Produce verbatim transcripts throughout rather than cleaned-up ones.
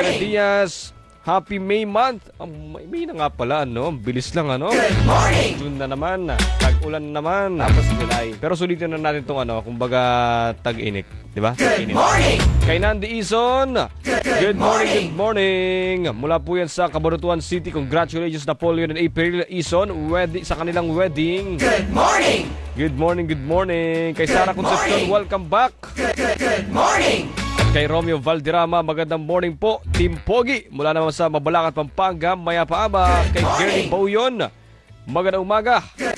Karen Diaz, happy May month. Oh, May, May na nga pala, ano? Bilis lang, ano? June na naman, tag-ulan na naman. Tapos July. Pero sulitin na natin itong, ano, kumbaga tag-init. Diba? Tag-init. Kay Nandi Ison, good morning, good morning. Mula po yan sa Cabanatuan City. Congratulations Napoleon and April Ison wedding, sa kanilang wedding. Good morning. Good morning, good morning. Kay Sarah Concepcion, welcome back. Good morning. Kay Romeo Valderrama, magandang morning po. Team Pogi, mula naman sa Mabalacat, Pampanga, Mayapaaba. Kay Gary Bauyon, magandang umaga.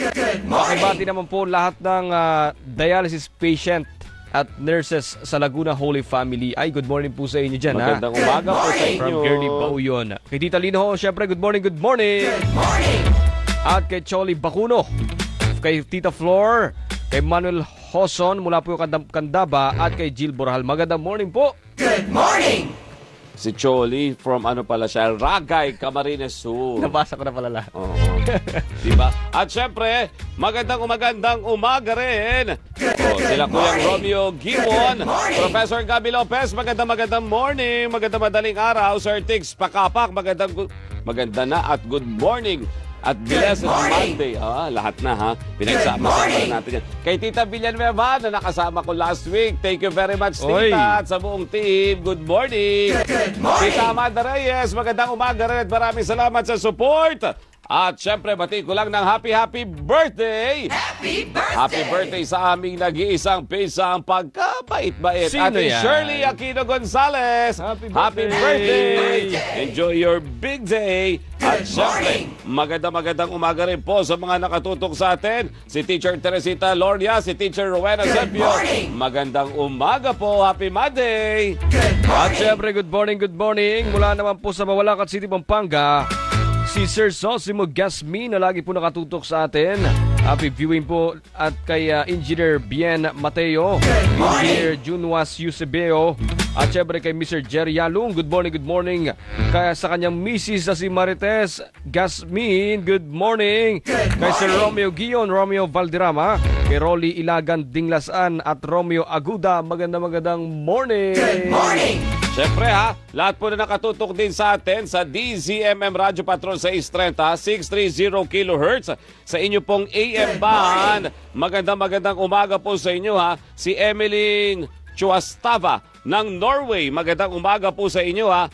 Makibati naman po lahat ng uh, dialysis patient at nurses sa Laguna Holy Family. Ay, good morning po sa inyo dyan. Magandang ha? umaga po sa inyo. From Gary Bauyon. Kay Tita Lino, syempre, good morning, good morning. Good morning. At kay Choli Bacuno, kay Tita Flor, kay Manuel Hoson mula po yung Candaba at kay Jill Borahal. Magandang morning po. Good morning. Si Choli from ano pala siya, Ragay, Camarines Sur. Nabasa ko na pala lahat. Oo. Diba? At syempre, magandang umagandang umaga rin. Oh, sila Kuyang Romeo Giwon, Professor Gabi Lopez, magandang magandang morning, magandang madaling araw, Sir Tigs Pakapak, magandang maganda na at good morning. At blessed Monday. Ah, lahat na ha. Pinagsama-sama na natin yan. Kay Tita Villanueva na nakasama ko last week. Thank you very much, Oy. Tita. At sa buong team. Good morning. Good morning. Tita Amanda Reyes, magandang umaga rin at maraming salamat sa support. At syempre, bati ko lang ng happy, happy birthday. Happy birthday. Happy birthday sa aming nag-iisang pisang pagkabait-bait. Sino Ate yan? Shirley Aquino Gonzalez. Happy Happy birthday. birthday. Enjoy your big day. At syempre, magandang-magandang umaga rin po sa mga nakatutok sa atin. Si Teacher Teresita Loria, si Teacher Rowena Sepio. Magandang umaga po. Happy Monday. At syempre, good morning, good morning. Mula naman po sa Mabalacat City, Pampanga, si Sir Sosimo Gasmin na lagi po nakatutok sa atin. Happy viewing po. At kay uh, Engineer Bien Mateo, Engineer Junwas Eusebio, at syempre kay Mister Jerry Yalung. Good morning, good morning. Kaya sa kanyang misis na si Marites Gasmin, good morning. Kay Sir Romeo Gion, Romeo Valderrama, kay Rolly Ilagan Dinglasan at Romeo Aguda, maganda magandang morning. Good morning. Siyempre ha, lahat po na nakatutok din sa atin sa D Z M M Radio Patrol sa six thirty, six thirty kilohertz sa inyo pong A M band. Magandang magandang umaga po sa inyo ha. Si Emeline Chuastava ng Norway. Magandang umaga po sa inyo ha.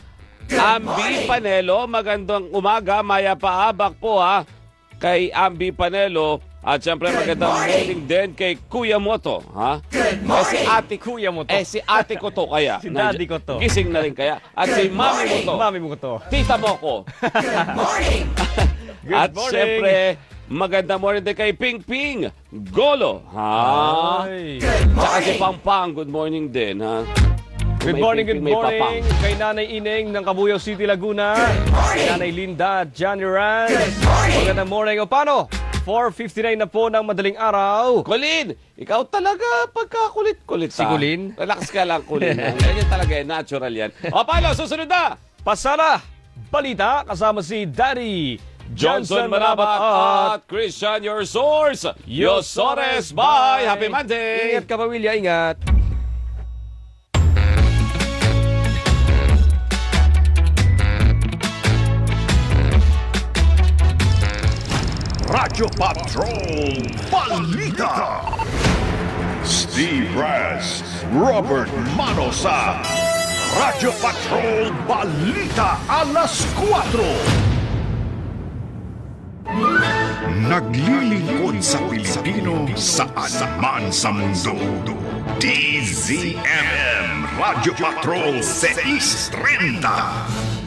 Ambi Panelo, magandang umaga. Maya Paabak po ha. Kay Ambi Panelo. At syempre magandang morning din kay Kuya Moto, ha? Eh si ate Kuya mo to. Eh si ate ko to kaya. Si daddy ko to. Gising na rin kaya. At si mami mo to. Mami mo to. Tita mo ko. Good morning. Good At morning. syempre, magandang morning din kay Ping Ping Golo, ha? Ay. Tsaka si Pampang, good morning din, ha? Good May morning, Ping good Ping, may Papang. morning kay Nanay Ineng ng Cabuyao City, Laguna. Kay Nanay Linda, Johnny Rans. Magandang morning. O paano? four fifty-nine na po ng madaling araw. Colin, ikaw talaga pagkakulit-kulit, Si ha? Colin? Relax ka lang, Colin. Ganyan talaga, eh, natural yan. O paano, susunod na! Pasara, balita kasama si Daddy Johnson Marabat at Christian, your source. Yosores, bye! Happy Monday! Ingat ka, pamilya, ingat. Radyo Patrol Balita. Steve Brass, Robert Manosa. Radyo Patrol Balita alas cuatro. Naglilingkod sa Pilipino saan man sa mundo. D Z M M Radyo Patrol six thirty.